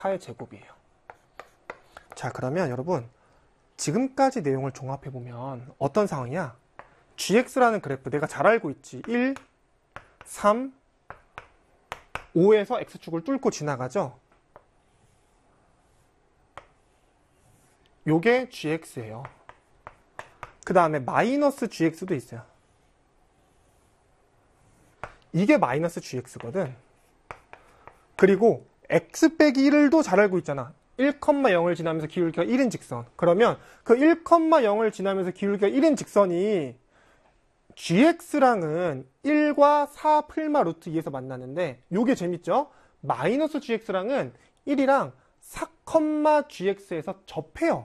4의 제곱이에요. 자, 그러면 여러분 지금까지 내용을 종합해보면 어떤 상황이야? gx라는 그래프 내가 잘 알고 있지. 1, 3, 5에서 x축을 뚫고 지나가죠. 요게 gx예요. 그 다음에 마이너스 gx도 있어요. 이게 마이너스 gx거든. 그리고 x 빼기 1도 잘 알고 있잖아. 1,0을 지나면서 기울기가 1인 직선. 그러면 그 1,0을 지나면서 기울기가 1인 직선이 gx랑은 1과 4 풀마 루트 2에서 만나는데 요게 재밌죠? 마이너스 gx랑은 1이랑 4, gx에서 접해요.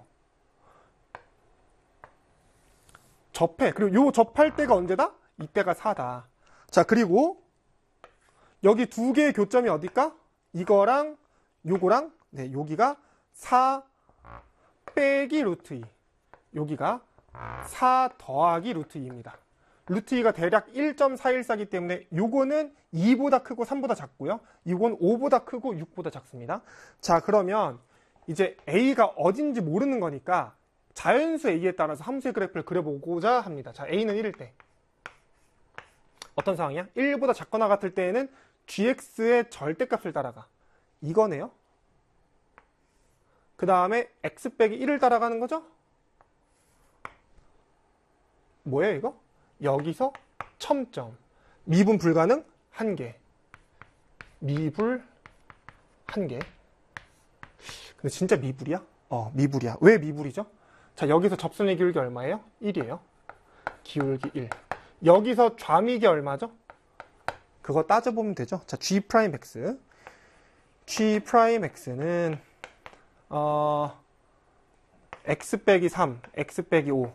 접해. 그리고 요 접할 때가 언제다? 이때가 4다. 자, 그리고 여기 두 개의 교점이 어딜까? 이거랑 요거랑 네, 여기가 4 빼기 루트 2. 여기가 4 더하기 루트 2입니다. 루트 2가 대략 1.414이기 때문에 요거는 2보다 크고 3보다 작고요. 이건 5보다 크고 6보다 작습니다. 자, 그러면 이제 A가 어딘지 모르는 거니까 자연수 A에 따라서 함수의 그래프를 그려보고자 합니다. 자, A는 1일 때 어떤 상황이야? 1보다 작거나 같을 때에는 gx의 절대값을 따라가. 이거네요. 그 다음에 x 빼기 1을 따라가는 거죠? 뭐예요 이거? 여기서 첨점. 미분 불가능 1개. 미불 1개. 근데 진짜 미불이야? 미불이야. 왜 미불이죠? 자, 여기서 접선의 기울기 얼마예요? 1이에요. 기울기 1. 여기서 좌미기 얼마죠? 그거 따져보면 되죠. 자, G'X. G'X는 x 빼기 3, x 빼기 5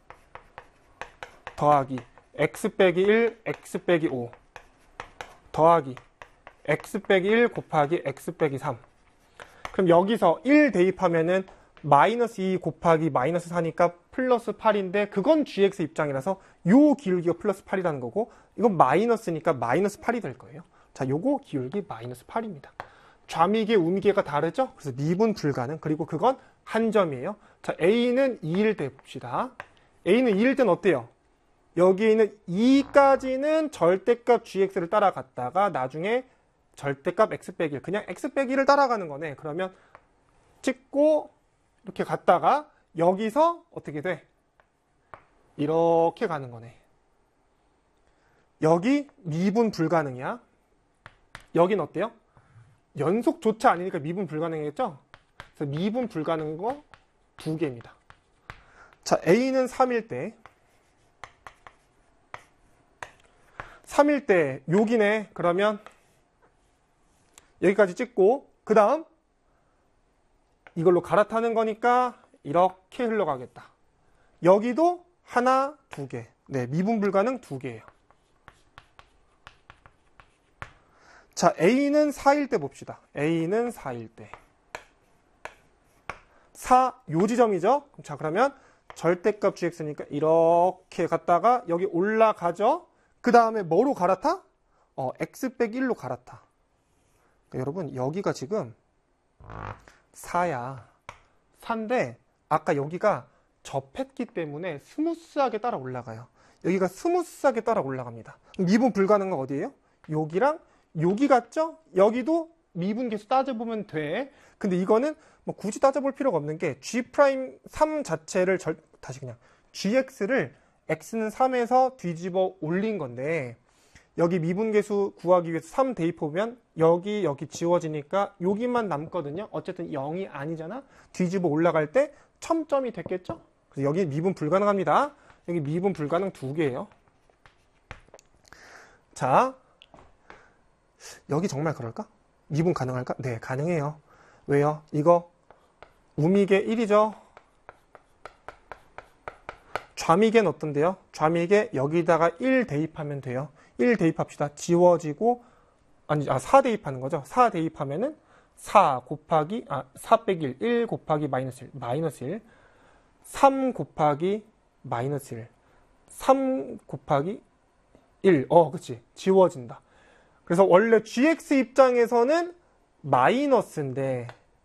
더하기 x 빼기 1, x 빼기 5 더하기 x 빼기 1 곱하기 x 빼기 3. 그럼 여기서 1 대입하면은 마이너스 2 곱하기 마이너스 4니까 플러스 8인데 그건 gx 입장이라서 요 기울기가 플러스 8이라는 거고 이건 마이너스니까 마이너스 8이 될 거예요. 자, 요거 기울기 마이너스 8입니다. 좌미계, 우미계가 다르죠? 그래서 미분 불가능. 그리고 그건 한 점이에요. 자, A는 2일 때 봅시다. A는 2일 때는 어때요? 여기에 있는 2까지는 절대값 gx를 따라갔다가 나중에 절대값 x 빼기 1, 그냥 x 빼기 1을 따라가는 거네. 그러면 찍고 이렇게 갔다가 여기서 어떻게 돼? 이렇게 가는 거네. 여기 미분 불가능이야. 여긴 어때요? 연속조차 아니니까 미분 불가능이겠죠? 그래서 미분 불가능한 거 2개입니다. 자, A는 3일 때 3일 때 여기네. 그러면 여기까지 찍고 그 다음 이걸로 갈아타는 거니까 이렇게 흘러가겠다. 여기도 하나, 2개. 네, 미분 불가능 2개예요. 자, A는 4일 때 봅시다. A는 4일 때. 4, 요 지점이죠? 자, 그러면 절대값 gx니까 이렇게 갔다가 여기 올라가죠? 그 다음에 뭐로 갈아타? x 빼기 1로 갈아타. 그러니까 여러분, 여기가 지금 4야. 4인데, 아까 여기가 접했기 때문에 스무스하게 따라 올라가요. 여기가 스무스하게 따라 올라갑니다. 미분 불가능한 어디예요? 여기랑 여기 같죠? 여기도 미분 계수 따져보면 돼. 근데 이거는 뭐 굳이 따져볼 필요가 없는 게 G'3 자체를 다시 그냥 gx를 x는 3에서 뒤집어 올린 건데 여기 미분 계수 구하기 위해서 3 대입해보면 여기 지워지니까 여기만 남거든요. 어쨌든 0이 아니잖아. 뒤집어 올라갈 때 첨점이 됐겠죠? 그래서 여기 미분 불가능합니다. 여기 미분 불가능 2개예요. 자, 여기 정말 그럴까? 미분 가능할까? 네, 가능해요. 왜요? 이거 우미계 1이죠? 좌미계는 어떤데요? 좌미계 여기다가 1 대입하면 돼요. 1 대입합시다. 지워지고 4 대입하는 거죠. 4 대입하면은 4 빼기 1, 1 곱하기 마이너스 1, 마이너스 1, 3 곱하기 마이너스 1, 3 곱하기 1, 그치. 지워진다. 그래서 원래 gx 입장에서는 마이너스인데